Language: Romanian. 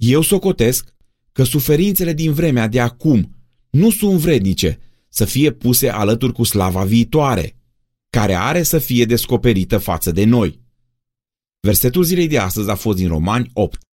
Eu socotesc că suferințele din vremea de acum nu sunt vrednice să fie puse alături cu slava viitoare, care are să fie descoperită față de noi. Versetul zilei de astăzi a fost din Romani 8.